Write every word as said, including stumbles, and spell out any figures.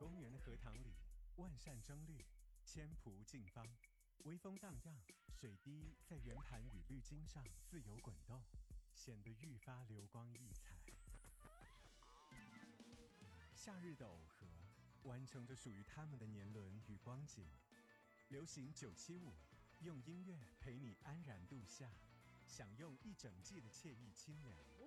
公园的荷塘里，万扇争绿，千蒲竞芳，微风荡漾，水滴在圆盘与绿茎上自由滚动，显得愈发流光溢彩。夏日的耦合，完成着属于他们的年轮与光景。流行九七五，用音乐陪你安然度夏，享用一整季的惬意清凉。